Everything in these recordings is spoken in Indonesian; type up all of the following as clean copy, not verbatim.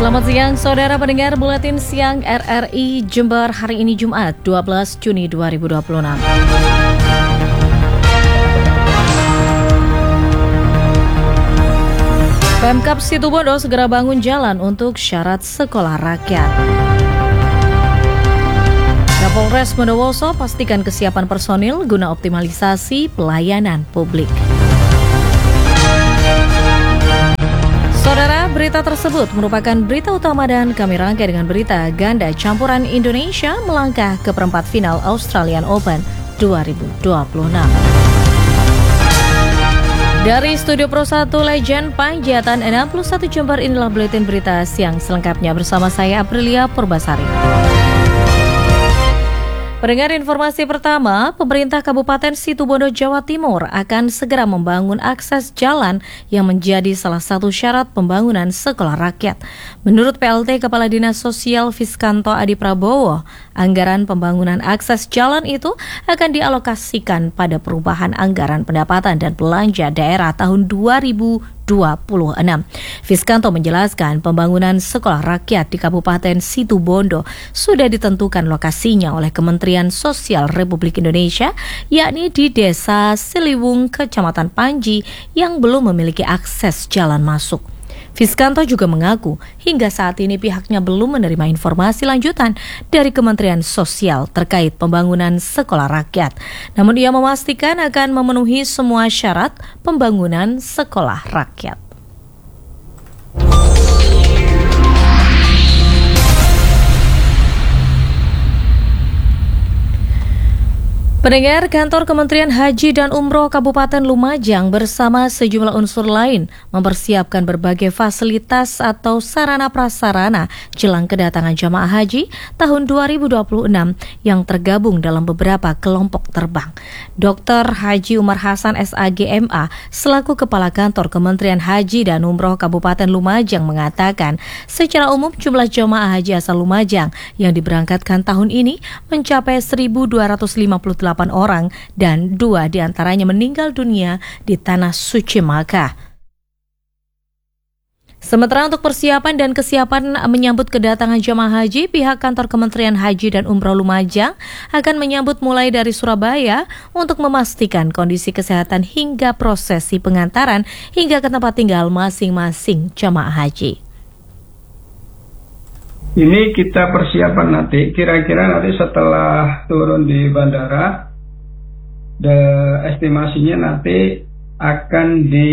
Selamat siang, saudara pendengar Buletin Siang RRI Jember hari ini Jumat 12 Juni 2026. Pemkab Situbondo segera bangun jalan untuk syarat sekolah rakyat. Kapolres Bondowoso pastikan kesiapan personil guna optimalisasi pelayanan publik. Saudara, berita tersebut merupakan berita utama dan kami rangkai dengan berita ganda campuran Indonesia melangkah ke perempat final Australian Open 2026. Dari Studio Pro 1 Legend Panjatan 61 Jember, inilah Buletin Berita Siang selengkapnya bersama saya Aprilia Purbasari. Pendengar, informasi pertama, pemerintah Kabupaten Situbondo, Jawa Timur akan segera membangun akses jalan yang menjadi salah satu syarat pembangunan sekolah rakyat. Menurut PLT Kepala Dinas Sosial Fiskanto Adi Prabowo, anggaran pembangunan akses jalan itu akan dialokasikan pada perubahan anggaran pendapatan dan belanja daerah tahun 2026. Fiskanto menjelaskan pembangunan sekolah rakyat di Kabupaten Situbondo sudah ditentukan lokasinya oleh Kementerian Sosial Republik Indonesia, yakni di Desa Siliwung, Kecamatan Panji yang belum memiliki akses jalan masuk. Fiskanto juga mengaku hingga saat ini pihaknya belum menerima informasi lanjutan dari Kementerian Sosial terkait pembangunan sekolah rakyat. Namun ia memastikan akan memenuhi semua syarat pembangunan sekolah rakyat. Pendengar, kantor Kementerian Haji dan Umroh Kabupaten Lumajang bersama sejumlah unsur lain mempersiapkan berbagai fasilitas atau sarana prasarana jelang kedatangan jamaah haji tahun 2026 yang tergabung dalam beberapa kelompok terbang. Dr. Haji Umar Hasan SAG MA selaku Kepala Kantor Kementerian Haji dan Umroh Kabupaten Lumajang mengatakan secara umum jumlah jamaah haji asal Lumajang yang diberangkatkan tahun ini mencapai 1.258 orang dan 2 diantaranya meninggal dunia di Tanah Suci Makkah. Sementara untuk persiapan dan kesiapan menyambut kedatangan jamaah haji, pihak kantor Kementerian Haji dan Umroh Lumajang akan menyambut mulai dari Surabaya untuk memastikan kondisi kesehatan hingga prosesi pengantaran hingga ke tempat tinggal masing-masing jamaah haji. Ini kita persiapan nanti, kira-kira nanti setelah turun di bandara, estimasinya nanti akan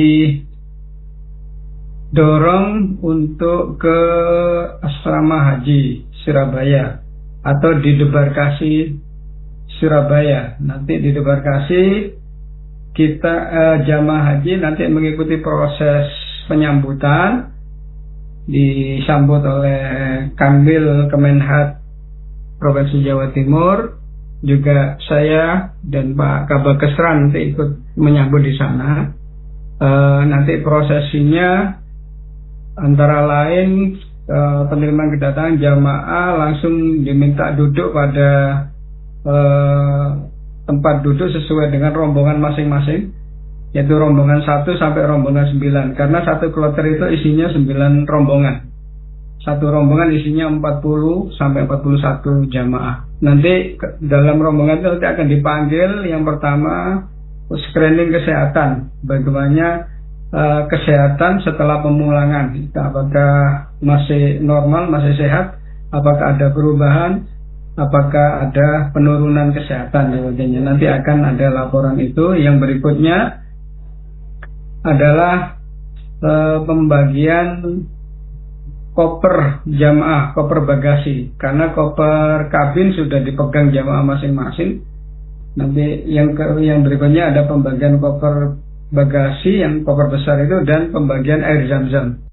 didorong untuk ke asrama haji Surabaya atau di debarkasi Surabaya. Nanti di debarkasi kita jamaah haji nanti mengikuti proses penyambutan, disambut oleh Kanwil Kemenhad Provinsi Jawa Timur, juga saya dan Pak Kabakesran nanti ikut menyambut di sana. Nanti prosesinya antara lain penerimaan kedatangan jamaah langsung diminta duduk pada tempat duduk sesuai dengan rombongan masing-masing, yaitu rombongan 1 sampai rombongan 9, karena satu kloter itu isinya 9 rombongan. Satu rombongan isinya 40 sampai 41 jamaah. Nanti dalam rombongan itu nanti akan dipanggil yang pertama screening kesehatan. Bagaimana kesehatan setelah pemulangan, apakah masih normal, masih sehat, apakah ada perubahan, apakah ada penurunan kesehatan dan sebagainya. Nanti akan ada laporan itu. Yang berikutnya adalah pembagian koper jamaah, koper bagasi, karena koper kabin sudah dipegang jamaah masing-masing. Nanti yang berikutnya ada pembagian koper bagasi yang koper besar itu dan pembagian air zam-zam.